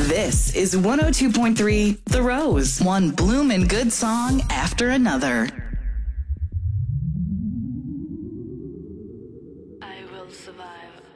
This is 102.3 The Rose. One bloomin' good song after another. I will survive.